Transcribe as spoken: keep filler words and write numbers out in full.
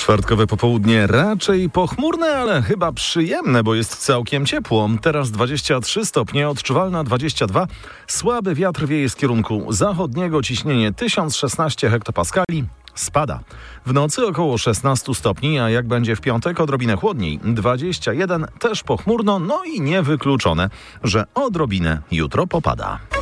Czwartkowe popołudnie raczej pochmurne, ale chyba przyjemne, bo jest całkiem ciepło. Teraz dwadzieścia trzy stopnie, odczuwalna dwadzieścia dwa. Słaby wiatr wieje z kierunku zachodniego, ciśnienie tysiąc szesnaście hektopaskali. Spada. W nocy około szesnaście stopni, a jak będzie w piątek, odrobinę chłodniej. dwadzieścia jeden, też pochmurno, no i niewykluczone, że odrobinę jutro popada.